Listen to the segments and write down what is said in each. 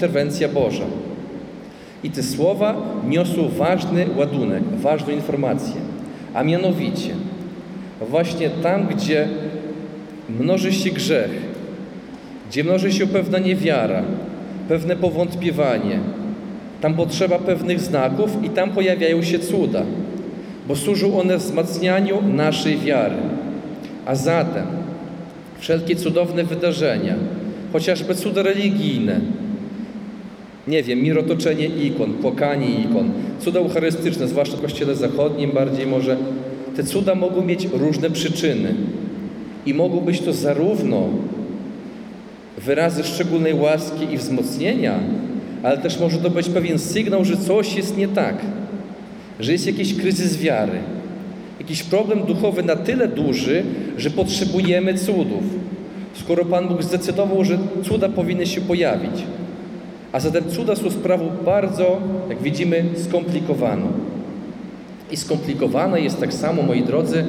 interwencja Boża. I te słowa niosą ważny ładunek, ważną informację. A mianowicie, właśnie tam, gdzie mnoży się grzech, gdzie mnoży się pewna niewiara, pewne powątpiewanie, tam potrzeba pewnych znaków i tam pojawiają się cuda, bo służą one wzmacnianiu naszej wiary. A zatem wszelkie cudowne wydarzenia, chociażby cuda religijne, mirotoczenie ikon, płakanie ikon, cuda eucharystyczne, zwłaszcza w Kościele Zachodnim bardziej może, te cuda mogą mieć różne przyczyny i mogą być to zarówno wyrazy szczególnej łaski i wzmocnienia, ale też może to być pewien sygnał, że coś jest nie tak, że jest jakiś kryzys wiary, jakiś problem duchowy na tyle duży, że potrzebujemy cudów, skoro Pan Bóg zdecydował, że cuda powinny się pojawić. A zatem cuda są sprawą bardzo, jak widzimy, skomplikowaną. I skomplikowana jest tak samo, moi drodzy,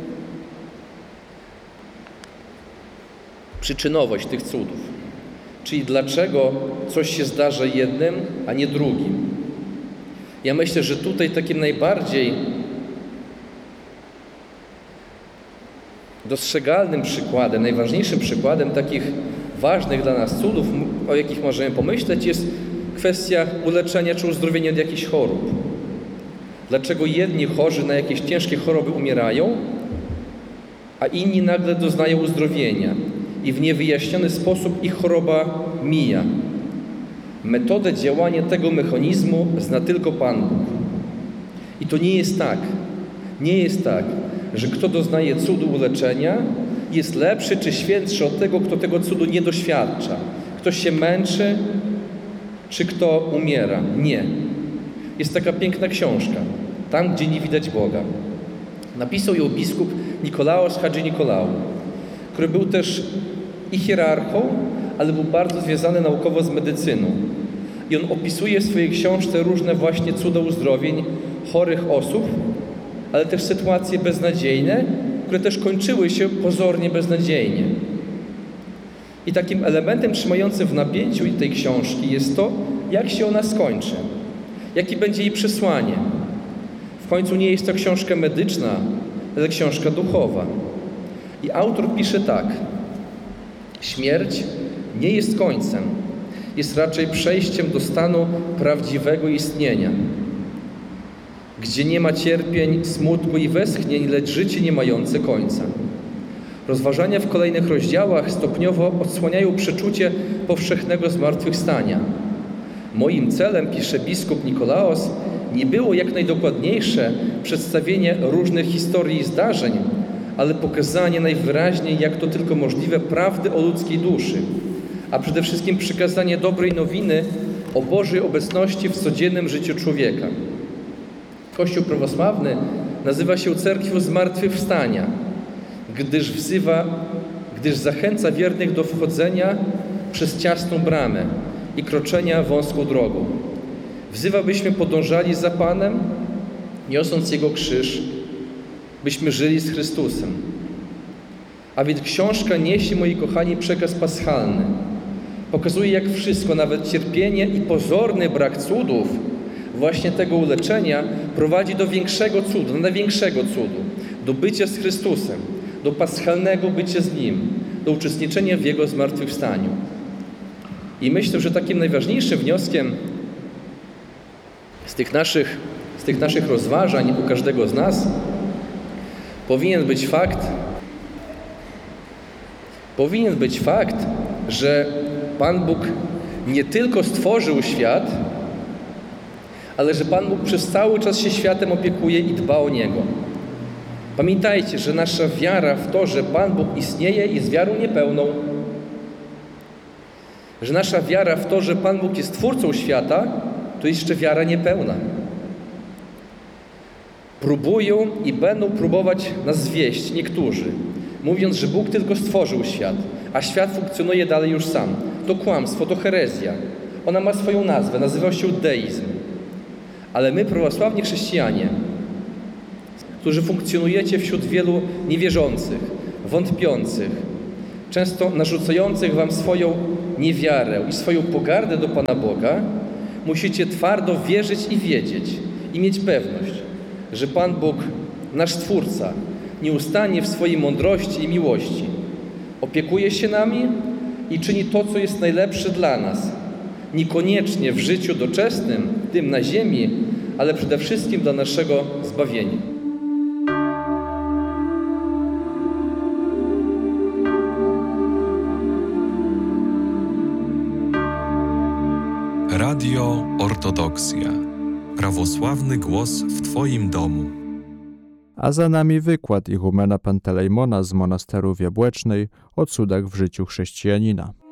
przyczynowość tych cudów. Czyli dlaczego coś się zdarza jednym, a nie drugim. Ja myślę, że tutaj takim najbardziej dostrzegalnym przykładem, najważniejszym przykładem takich ważnych dla nas cudów, o jakich możemy pomyśleć, jest kwestia uleczenia czy uzdrowienia od jakichś chorób. Dlaczego jedni chorzy na jakieś ciężkie choroby umierają, a inni nagle doznają uzdrowienia i w niewyjaśniony sposób ich choroba mija. Metodę działania tego mechanizmu zna tylko Pan Bóg. I to nie jest tak, że kto doznaje cudu uleczenia, jest lepszy czy świętszy od tego, kto tego cudu nie doświadcza. Ktoś się męczy, czy kto umiera. Nie. Jest taka piękna książka, Tam, gdzie nie widać Boga. Napisał ją biskup Nikolaos Hadżinikolał, który był też i hierarchą, ale był bardzo związany naukowo z medycyną. I on opisuje w swojej książce różne właśnie cuda uzdrowień chorych osób, ale też sytuacje beznadziejne, które też kończyły się pozornie beznadziejnie. I takim elementem trzymającym w napięciu tej książki jest to, jak się ona skończy, jakie będzie jej przesłanie. W końcu nie jest to książka medyczna, ale książka duchowa. I autor pisze tak: śmierć nie jest końcem, jest raczej przejściem do stanu prawdziwego istnienia, gdzie nie ma cierpień, smutku i westchnień, lecz życie nie mające końca. Rozważania w kolejnych rozdziałach stopniowo odsłaniają przeczucie powszechnego zmartwychwstania. Moim celem, pisze biskup Nikolaos, nie było jak najdokładniejsze przedstawienie różnych historii i zdarzeń, ale pokazanie najwyraźniej, jak to tylko możliwe, prawdy o ludzkiej duszy, a przede wszystkim przekazanie dobrej nowiny o Bożej obecności w codziennym życiu człowieka. Kościół prawosławny nazywa się cerkwią zmartwychwstania, gdyż zachęca wiernych do wchodzenia przez ciasną bramę i kroczenia wąską drogą. Wzywa, byśmy podążali za Panem, niosąc Jego krzyż, byśmy żyli z Chrystusem. A więc książka niesie, moi kochani, przekaz paschalny. Pokazuje, jak wszystko, nawet cierpienie i pozorny brak cudów, właśnie tego uleczenia, prowadzi do większego cudu, największego cudu, do bycia z Chrystusem, do paschalnego bycia z Nim, do uczestniczenia w Jego zmartwychwstaniu. I myślę, że takim najważniejszym wnioskiem z tych naszych rozważań u każdego z nas powinien być fakt, że Pan Bóg nie tylko stworzył świat, ale że Pan Bóg przez cały czas się światem opiekuje i dba o niego. Pamiętajcie, że nasza wiara w to, że Pan Bóg istnieje, jest wiarą niepełną. Że nasza wiara w to, że Pan Bóg jest Twórcą świata, to jest jeszcze wiara niepełna. Próbują i będą próbować nas zwieść niektórzy, mówiąc, że Bóg tylko stworzył świat, a świat funkcjonuje dalej już sam. To kłamstwo, to herezja. Ona ma swoją nazwę, nazywa się deizm. Ale my, prawosławni chrześcijanie, którzy funkcjonujecie wśród wielu niewierzących, wątpiących, często narzucających wam swoją niewiarę i swoją pogardę do Pana Boga, musicie twardo wierzyć i wiedzieć i mieć pewność, że Pan Bóg, nasz Stwórca, nieustannie w swojej mądrości i miłości opiekuje się nami i czyni to, co jest najlepsze dla nas. Niekoniecznie w życiu doczesnym, tym na ziemi, ale przede wszystkim dla naszego zbawienia. Radio Ortodoksja. Prawosławny głos w Twoim domu. A za nami wykład ihumena Pantelejmona z monasteru w Jabłecznej o cudach w życiu chrześcijanina.